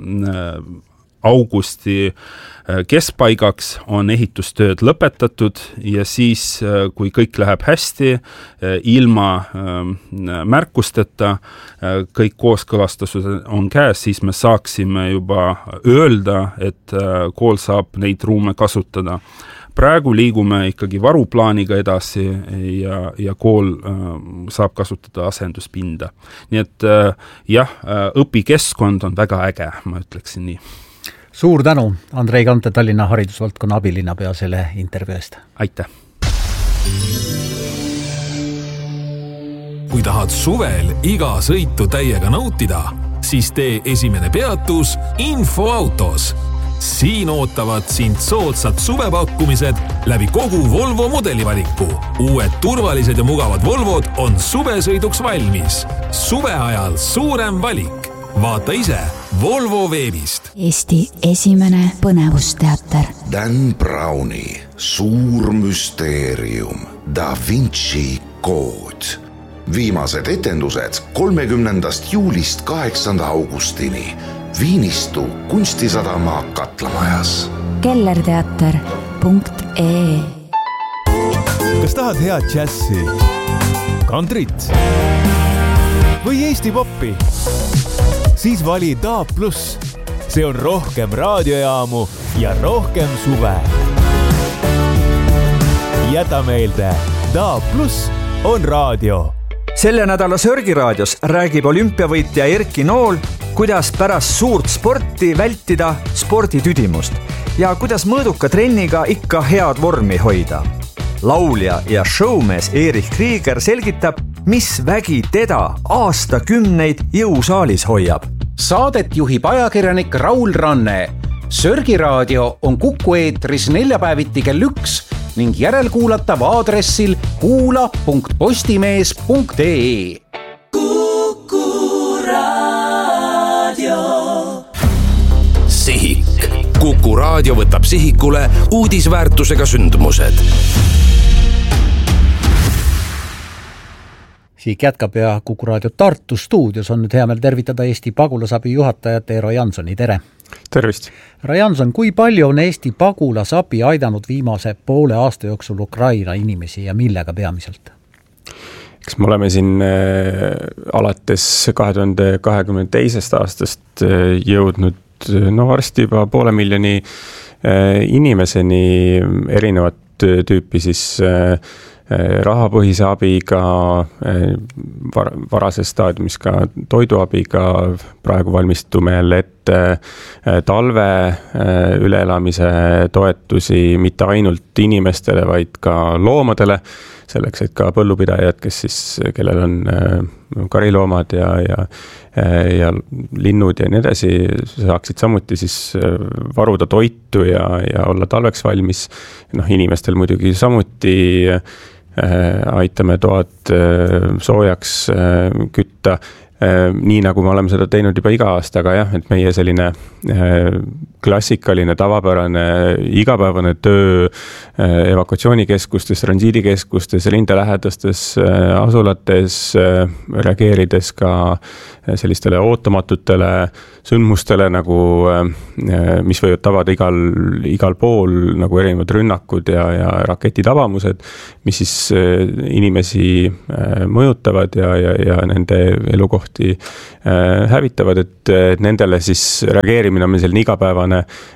augusti keskpaigaks on ehitustööd lõpetatud ja siis, kui kõik läheb hästi, ilma märkusteta, kõik kooskõlastused on käes, siis me saaksime juba öelda, et kool saab neid ruume kasutada. Praegu liigume ikkagi varuplaaniga edasi ja, ja kool saab kasutada asenduspinda. Nii et jah, õpikeskkond on väga äge, ma ütleksin nii. Suur tänu, Andrei Kante, Tallinna haridusvaldkonna abilinnapea selle intervjuu eest. Aitäh! Kui tahad suvel iga sõitu täiega nautida, siis tee esimene peatus Infoautos. Siin ootavad sind soodsad suvepakkumised läbi kogu Volvo modelivaliku. Uued turvalised ja mugavad Volvod on suvesõiduks valmis. Suve ajal suurem valik. Vaata ise Volvo veebist. Eesti esimene põnevusteater. Dan Browni suur müsteerium Da Vinci kood. Viimased etendused kolmekümnendast juulist kaheksanda augustini. Viinistu kunstisadama Katlamajas. kellerteater punkt ee. Kas tahad head džässi, kantrit või Eesti poppi? Siis vali D A B plus. See on rohkem raadiojaamu ja rohkem suve. Jäta meelde, D A B plus on raadio. Selle nädala Sörgiraadios räägib olümpiavõitja Erki Nool, kuidas pärast suurt sporti vältida sporditüdimust ja kuidas mõõduka trenniga ikka head vormi hoida. Laulja ja showmees Erich Krieger selgitab, mis vägi teda aastakümneid jõusaalis hoiab. Saadet juhib ajakirjanik Raul Ranne. Sörgiraadio on Kuku eetris neljapäeviti kell üks ning järelkuulatav aadressil kuula punkt postimees punkt ee. Kuku Raadio. Sihik. Kuku Raadio võtab sihikule uudisväärtusega sündmused. Siik jätkab ja Kuku Raadio Tartu stuudios on nüüd hea meel tervitada Eesti pagulasabi juhatajat Eero Jansoni. Tere! Tervist! Härra Janson, kui palju on Eesti pagulasabi aidanud viimase poole aasta jooksul Ukraina inimesi ja millega peamiselt? Eks me oleme siin äh, alates kahe tuhande kahekümne teisest aastast äh, jõudnud no varsti juba poole miljoni äh, inimeseni erinevat tüüpi siis äh, rahapõhise abiga, var, varases staadiumis ka toiduabiga, praegu valmistume jälle ette talve üleelamise toetusi mitte ainult inimestele, vaid ka loomadele, selleks, et ka põllupidajad, kes siis, kellel on kariloomad ja, ja, ja linnud ja nii edasi, saaksid samuti siis varuda toitu ja, ja olla talveks valmis. Noh, inimestel muidugi samuti aitame toad soojaks kütta, nii nagu me oleme seda teinud juba iga aasta, aga jah, et meie selline klassikaline, tavapärane, igapäevane töö evakuatsioonikeskustes, transiidikeskustes, rindelähedastes asulates, reageerides ka sellistele ootamatutele sündmustele, nagu, mis võivad tabada igal, igal pool, nagu erinevad rünnakud ja, ja raketitabamused, mis siis inimesi mõjutavad ja, ja, ja nende elukohti hävitavad, et nendele siis reageerimine on meil selline igapäevane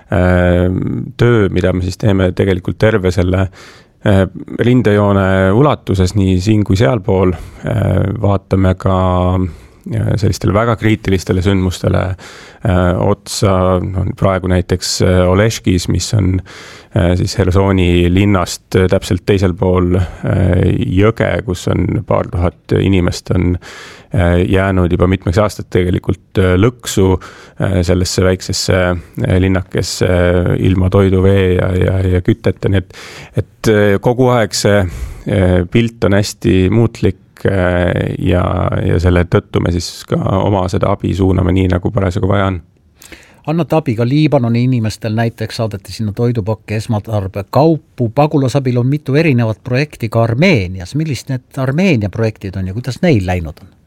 töö, mida me siis teeme tegelikult terve selle rindejoone ulatuses, nii siin kui sealpool. Vaatame ka sellistele väga kriitilistele sündmustele otsa, no, praegu näiteks Oleškis, mis on siis Hersoni linnast täpselt teisel pool jõge, kus on paar tuhat inimest on jäänud juba mitmeks aastat tegelikult lõksu sellesse väiksesse linnakesse ilma toidu, vee ja, ja, ja kütteta, nii et, et kogu aeg see pilt on hästi muutlik ja, ja selle tõttu me siis ka oma seda abi suuname nii, nagu parasjagu vaja on. Annate abi ka Liibanoni inimestel, näiteks saadeti sinna toidupakke, esmatarbe kaupu, pagulasabil on mitu erinevat projekti ka Armeenias. Millist need Armeenia projektid on ja kuidas neil läinud on?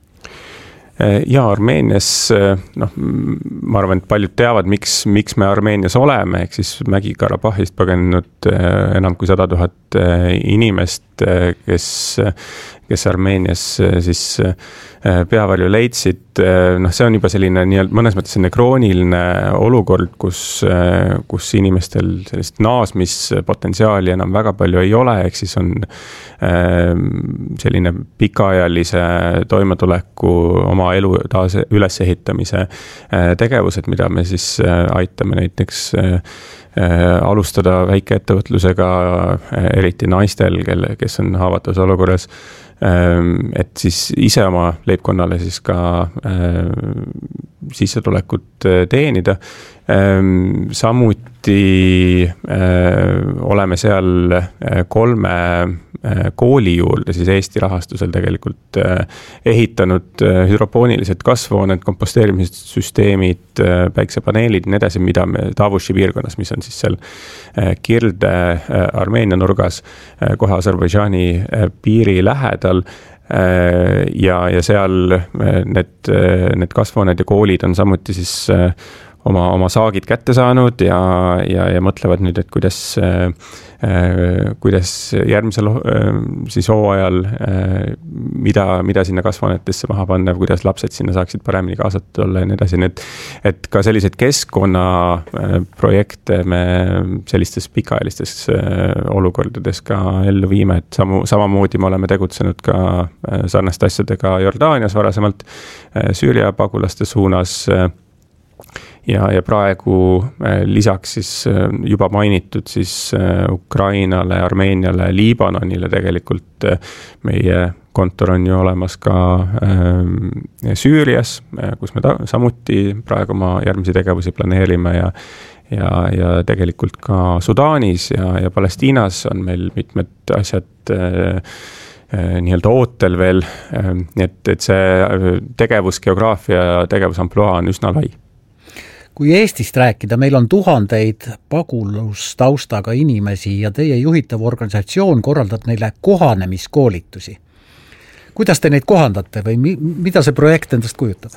Ja Armeenias, noh, ma arvan, et paljud teavad, miks, miks me Armeenias oleme, ehk siis Mägi-Karabahhist pagenenud enam kui sada tuhat inimest, kes, kes Armeenias siis peavarju leidsid. Noh, see on juba selline nii-öelda mõnes mõttes selline krooniline olukord, kus, kus inimestel sellist naasmispotentsiaali enam väga palju ei ole, ehk siis on selline pikaajalise toimetuleku oma elu taas ülesehitamise tegevused, mida me siis aitame näiteks alustada väikeettevõtlusega, eriti naistel, kelle, kes on haavatavas olukorras, et siis ise oma leibkonnale siis ka sissetulekut teenida. Samuti oleme seal kolme kooli juurde siis Eesti rahastusel tegelikult ehitanud hüdropoonilised kasvuhooned, komposteerimissüsteemid, päiksepaneelid, nii edasi, mida me Tavuši piirkonnas, mis on siis seal Kirde Armeenia nurgas, kohe Aserbaidžaani piiri lähedal, ja, ja seal need, need kasvuhooned ja koolid on samuti siis oma, oma saagid kätte saanud ja, ja, ja mõtlevad nüüd, et kuidas, kuidas järgmisel siis hooajal, mida, mida sinna kasvuhoonetesse maha panna, kuidas lapsed sinna saaksid paremini kaasatud olla ja nii edasi. Need, et ka sellised keskkonnaprojekte me sellistes pikaajalistes olukordades ka ellu viime, et samu, samamoodi me oleme tegutsenud ka sarnaste asjadega Jordaanias varasemalt, Süüria pagulaste suunas. Ja, ja praegu lisaks siis juba mainitud siis Ukrainale, Armeeniale, Liibanonile tegelikult meie kontor on ju olemas ka Süürias, kus me ta, samuti praegu oma järgmisi tegevusi planeerime ja, ja, ja tegelikult ka Sudaanis ja, ja Palestiinas on meil mitmed asjad nii-öelda ootel veel, et, et see tegevusgeograafia ja tegevusampluaa on üsna lai. Kui Eestist rääkida, meil on tuhandeid pagulustaustaga inimesi ja teie juhitav organisatsioon korraldab neile kohanemiskoolitusi. Kuidas te neid kohandate või mi- mida see projekt endast kujutab?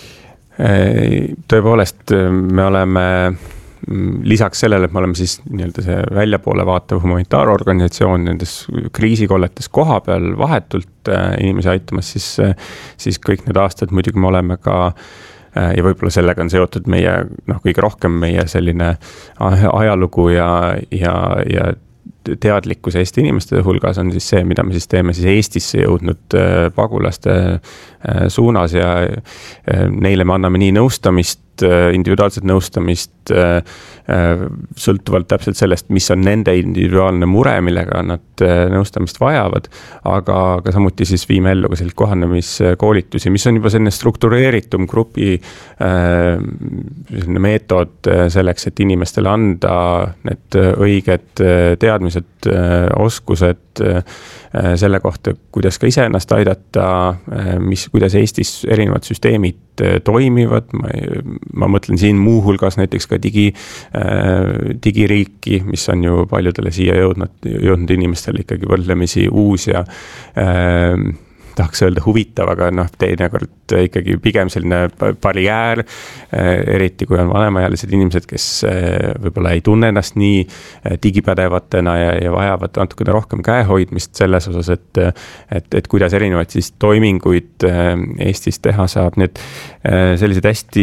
Tõepoolest, me oleme lisaks sellele, et me oleme siis nii-öelda see väljapoole vaatav humanitaarorganisatsioon nendes kriisikolletes koha peal vahetult inimesi aitamas, siis, siis kõik need aastad muidugi me oleme ka ja võib-olla sellega on seotud meie, noh, kõige rohkem meie selline ajalugu ja, ja, ja teadlikkus Eesti inimeste hulgas on siis see, mida me siis teeme siis Eestisse jõudnud pagulaste suunas ja neile me anname nii nõustamist individuaalset nõustamist sõltuvalt täpselt sellest, mis on nende individuaalne mure, millega nad nõustamist vajavad, aga ka samuti siis viime ellu ka sellised kohanemiskoolitusi, mis on juba selline struktureeritum grupi selline meetod selleks, et inimestele anda need õiged teadmised, oskused selle kohta, kuidas ka ise ennast aidata, mis, kuidas Eestis erinevad süsteemid toimivad, ma, ma mõtlen siin muuhulgas näiteks ka digi, digiriiki, mis on ju paljudele siia jõudnud, jõudnud inimestele ikkagi võrdlemisi uus ja äh, tahaks öelda huvitav, aga noh, teinekord ikkagi pigem selline barjäär, eriti kui on vanemaealised inimesed, kes võib-olla ei tunne ennast nii digipädevatena ja, ja vajavad natukene rohkem käehoidmist selles osas, et, et, et kuidas erinevaid siis toiminguid Eestis teha saab. Need sellised hästi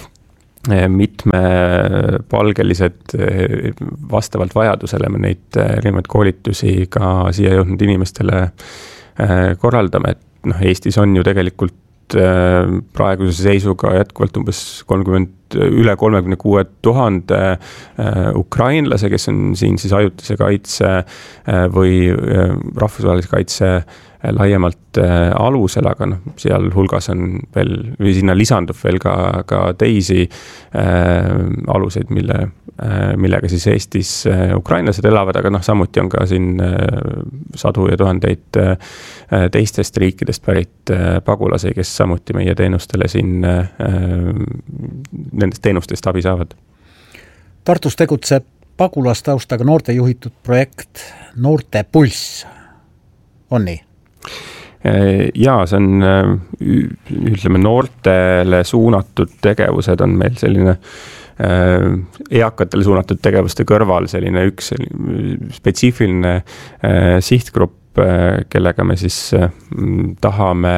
mitmepalgelised vastavalt vajadusele me neid erinevaid koolitusi ka siia jõudnud inimestele korraldame, et noh, Eestis on ju tegelikult praeguse seisuga jätkuvalt umbes kolmkümmend, üle kolmekümne kuue tuhande ukrainlase, kes on siin siis ajutise kaitse või rahvusvahelise kaitse laiemalt alusel, aga noh, seal hulgas on veel, või sinna lisandub veel ka, ka teisi aluseid, mille, millega siis Eestis ukrainlased elavad, aga noh, samuti on ka siin sadu ja tuhandeid teistest riikidest pärit pagulasi, kes samuti meie teenustele siin nendest teenustest abi saavad. Tartus tegutseb pagulastaustaga noorte juhitud projekt Noorte Pulss. On nii? Jaa, see on, ütleme, noortele suunatud tegevused on meil selline eakatele suunatud tegevuste kõrval selline üks selline spetsiifiline sihtgrupp, kellega me siis tahame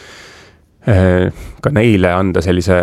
ka neile anda sellise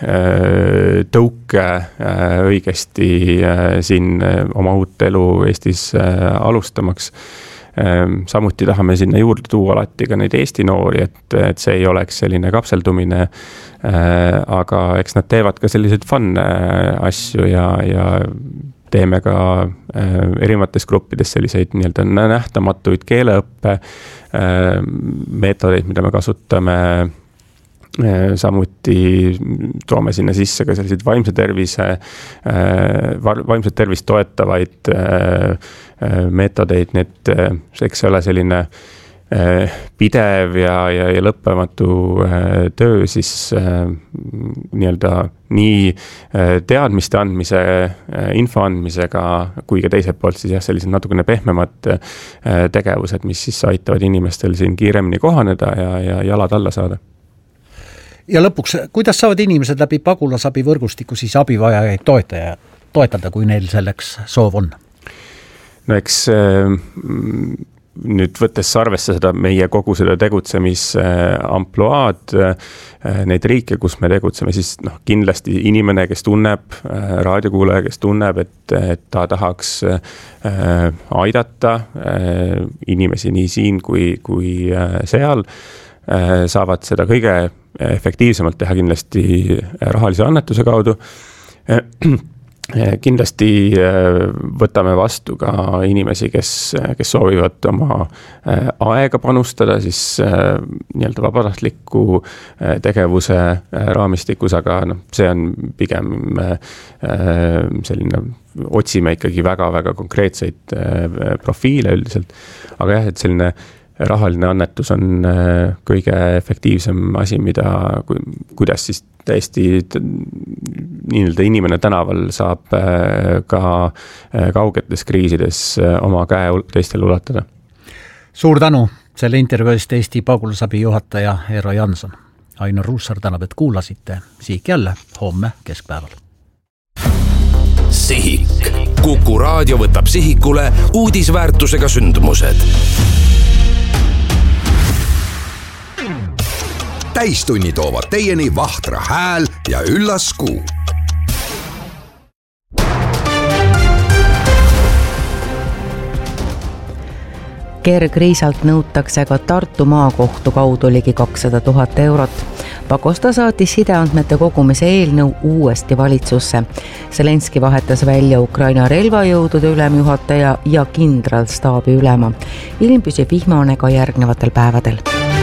tõuke õigesti siin oma uut elu Eestis alustamaks. Samuti tahame sinna juurde tuua alati ka neid Eesti noori, et, et see ei oleks selline kapseldumine, aga eks nad teevad ka selliseid fun asju ja, ja teeme ka erinevates gruppides selliseid nii-öelda nähtamatuid keeleõppe meetodeid, mida me kasutame. Samuti toome sinna sisse ka selliseid vaimse tervise, vaimset tervist toetavaid meetodeid, need, eks ole selline pidev ja, ja, ja lõppematu töö siis nii-öelda nii teadmiste andmise, info andmisega, kui ka teiselt poolt siis jah, sellised natukene pehmemad tegevused, mis siis aitavad inimestel siin kiiremini kohaneda ja, ja jalad alla saada. Ja lõpuks, kuidas saavad inimesed läbi pagulasabi võrgustiku siis abivajajaid toetaja, toetada, kui neil selleks soov on? No eks nüüd võttes arvesse seda meie kogu seda tegutsemisampluaad, neid riike, kus me tegutseme, siis noh, kindlasti inimene, kes tunneb, raadiokuulaja, kes tunneb, et, et ta tahaks aidata inimesi nii siin kui, kui seal, saavad seda kõige efektiivsemalt teha kindlasti rahalise annetuse kaudu. Kindlasti võtame vastu ka inimesi, kes, kes soovivad oma aega panustada siis nii-öelda vabatahtliku tegevuse raamistikus, aga noh, see on pigem selline, otsime ikkagi väga-väga konkreetseid profiile üldiselt, aga jah, et selline rahaline annetus on kõige efektiivsem asi, mida, kuidas siis täiesti nii-öelda inimene tänaval saab ka kaugetes kriisides oma käe teistele ulatada. Suur tänu selle intervjuust Eesti pagulasabi juhataja Eero Janson. Ainar Ruussaar tänab, et kuulasite. Sihik jälle homme keskpäeval. Sihik. Kuku raadio võtab sihikule uudisväärtusega sündmused. Täistunni toovad teieni Vahtra hääl ja Üllas Kuu. Kergriisalt nõutakse ka Tartu maakohtu kaudu ligi kakssada tuhat eurot. Pakosta saatis sideandmete kogumise eelnõu uuesti valitsusse. Zelenski vahetas välja Ukraina relvajõudude ülemjuhataja ja kindralstaabi ülema. Ilm püsib vihmane ka järgnevatel päevadel.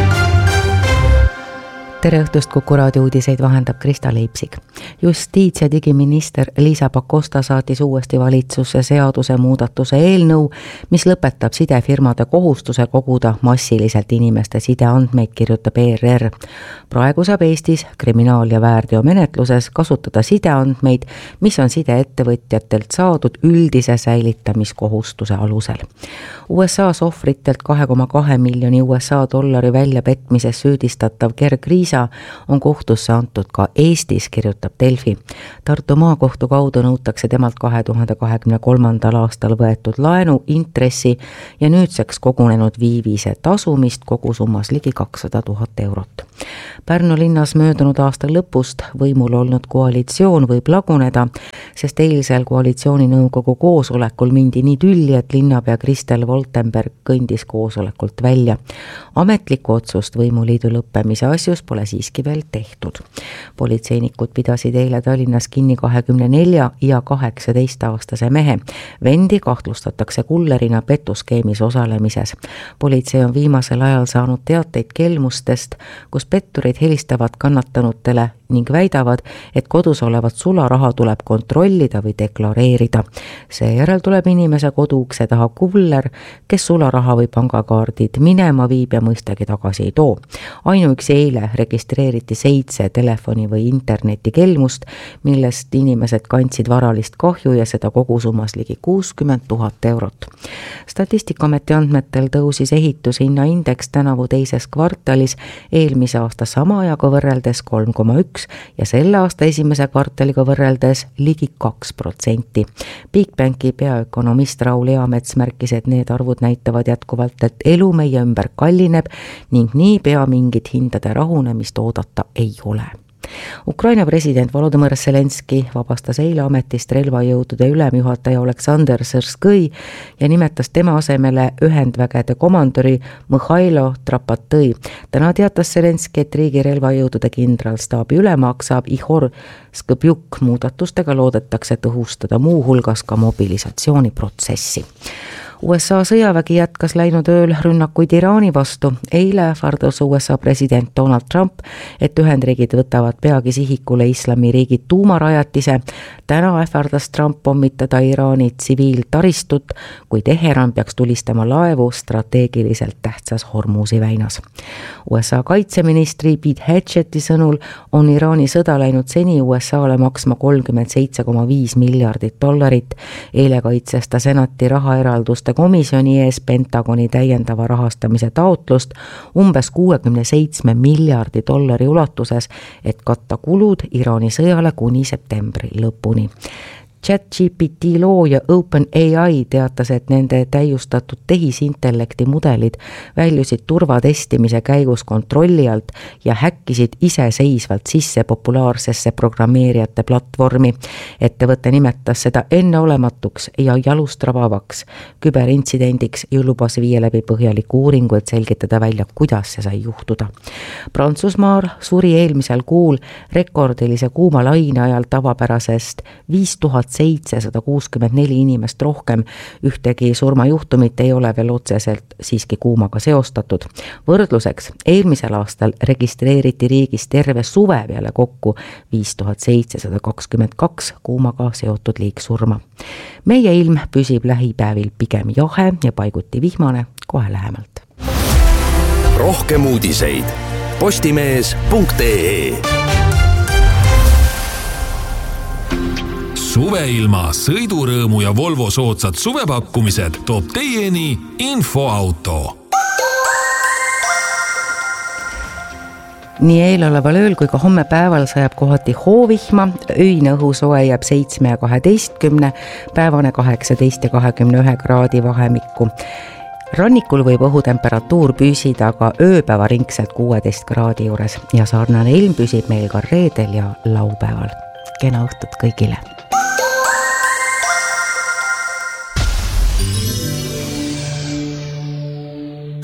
Tere õhtust, Kuku raadio uudiseid vahendab Krista Leipsik. Justiits- ja digiminister Liisa Pakosta saatis uuesti valitsusse seaduse muudatuse eelnõu, mis lõpetab sidefirmade kohustuse koguda massiliselt inimeste sideandmeid, kirjutab E R R. Praegu saab Eestis kriminaal- ja väärteomenetluses kasutada sideandmeid, mis on sideettevõtjatelt saadud üldise säilitamiskohustuse alusel. U S A ohvritelt kahe koma kahe miljoni U S A dollari väljapetmises süüdistatav Gerg Riisa on kohtusse antud ka Eestis, kirjutab Delfi. Tartu maakohtu kaudu nõutakse temalt kahe tuhande kahekümne kolmandal aastal võetud laenu intressi ja nüüdseks kogunenud viivise tasumist kogusummas ligi kakssada tuhat eurot. Pärnu linnas möödunud aasta lõpust võimul olnud koalitsioon võib laguneda, sest eilsel koalitsiooninõukogu koosolekul mindi nii tülli, et linnapea Kristel Voltenberg kõndis koosolekult välja. Ametlikku otsust võimuliidu lõppemise asjus pole siiski veel tehtud. Politseinikud pidasid eile Tallinnas kinni kahekümne nelja ja kaheksateist aastase mehe. Vendi kahtlustatakse kullerina petuskeemis osalemises. Politsei on viimasel ajal saanud teateid kelmustest, kus petturid helistavad kannatanutele ning väidavad, et kodus olevat sularaha tuleb kontrollida või deklareerida. Seejärel tuleb inimese koduukse taha kuller, kes sularaha või pangakaardid minema viib ja mõistagi tagasi ei too. Ainuüksi eile registreeriti seitse telefoni või interneti kelmust, millest inimesed kandsid varalist kahju ja seda kogusummas ligi kuuskümmend tuhat eurot. Statistikaameti andmetel tõusis ehitushinnaindeks tänavu teises kvartalis eelmise aasta sama ajaga võrreldes kolm koma üks ja selle aasta esimese kvartaliga võrreldes ligi kaks protsenti. Bigbanki peaökonomist Raul Eamets märkis, et need arvud näitavad jätkuvalt, et elu meie ümber kallineb ning nii pea mingit hindade rahunemist oodata ei ole. Ukraina president Volodõmõr Zelenski vabastas eile ametist relvajõudude ülemjuhataja Oleksandr Sõrskõi ja nimetas tema asemele ühendvägede komandori Mihhailo Trapatõi. Täna teatas Zelenski, et riigi relvajõudude kindralstaabi ülemaak saab Ihor Skõbjuk. Muudatustega loodetakse tõhustada muu hulgas ka mobilisatsiooniprotsessi. U S A sõjavägi jätkas läinud ööl rünnakuid Iraani vastu. Eile ähvardas U S A president Donald Trump, et Ühendriigid võtavad peagi sihikule islamiriigi tuumarajatise. Täna ähvardas Trump pommitada Iraani tsiviiltaristut, kui Teheran peaks tulistama laevu strateegiliselt tähtsas Hormuzi väinas. U S A kaitseministri Pete Hegseth'i sõnul on Iraani sõda läinud seni U S A-le maksma kolmkümmend seitse koma viis miljardit dollarit. Eile kaitses ta senati rahaeralduste komisjoni ees Pentagoni täiendava rahastamise taotlust umbes kuuekümne seitsme miljardi dollari ulatuses, et katta kulud Iraani sõjale kuni septembri lõpuni. ChatGPT looja OpenAI teatas, et nende täiustatud tehisintellekti mudelid väljusid turvatestimise käigus kontrolli alt ja häkkisid iseseisvalt sisse populaarsesse programmeerijate platvormi. Ettevõte nimetas seda enneolematuks ja jalustravavaks küberintsidendiks ja lubas viia läbi põhjaliku uuringu, et selgitada välja, kuidas see sai juhtuda. Prantsusmaal suri eelmisel kuul rekordilise kuuma laine ajal tavapärasest viis tuhat seitsesada kuuskümmend neli inimest rohkem. Ühtegi surmajuhtumit ei ole veel otseselt siiski kuumaga seostatud. Võrdluseks, eelmisel aastal registreeriti riigis terve suve peale kokku viis tuhat seitsesada kakskümmend kaks kuumaga seotud liigsurma. Meie ilm püsib lähipäevil pigem jahe ja paiguti vihmane, kohe lähemalt. Rohkem uudiseid postimees punkt ee. Suveilma, sõidurõõmu ja Volvo soodsad suvepakkumised toob teieni Infoauto. Nii eeloleval ööl kui ka homme päeval sajab kohati hoovihma, öine õhusoe jääb seitsme ja kaheteistkümne, päevane kaheksateist ja kahekümne ühe kraadi vahemikku. Rannikul võib õhutemperatuur püsida aga ööpäeva ringselt kuueteist kraadi juures ja sarnane ilm püsib meil ka reedel ja laupäeval. Kena õhtut kõigile!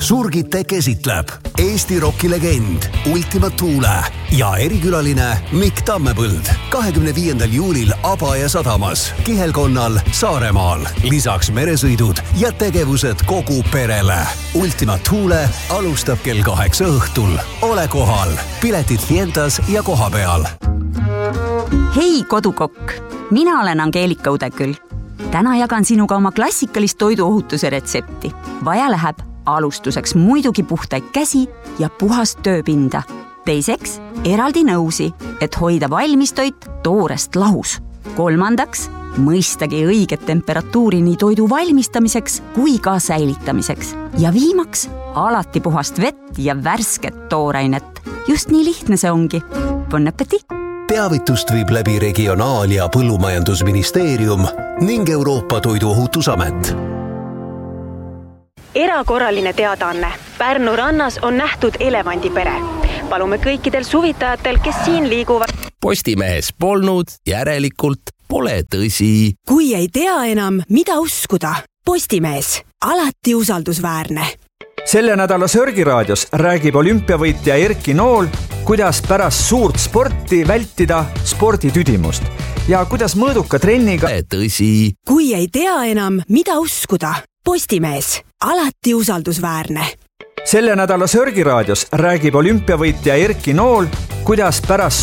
Surgitec esitleb Eesti rokilegend Ultima Thule ja erikülaline Mikk Tammepõld kahekümne viiendal juulil Abaja sadamas, Kihelkonnal, Saaremaal. Lisaks meresõidud ja tegevused kogu perele. Ultima Thule alustab kell kaheksa õhtul. Ole kohal. Piletid Fientas ja koha peal. Hei kodukokk, mina olen Angeelika Udeküll. Täna jagan sinuga oma klassikalist toiduohutuse retsepti. Vaja läheb alustuseks muidugi puhtaid käsi ja puhast tööpinda. Teiseks eraldi nõusi, et hoida valmistoit toorest lahus. Kolmandaks mõistagi õiget temperatuuri nii toidu valmistamiseks kui ka säilitamiseks. Ja viimaks alati puhast vett ja värsket toorainet. Just nii lihtne see ongi. Bon appétit! Teavitust viib läbi Regionaal- ja Põllumajandusministeerium ning Euroopa Toiduohutusamet. Erakorraline teadaanne. Pärnu rannas on nähtud elevandipere. Palume kõikidel suvitajatel, kes siin liiguvad. Postimehes polnud, järelikult pole tõsi. Kui ei tea enam, mida uskuda. Postimees, alati usaldusväärne. Selle nädala Sörgiraadios räägib olümpiavõitja Erki Nool, kuidas pärast suurt sporti vältida sporditüdimust ja kuidas mõõduka trenniga tõsi. Kui ei tea enam, mida uskuda. Postimees, alati usaldusväärne. Selle nädala Sörgiraadios räägib olümpiavõitja Erki Nool, kuidas pärast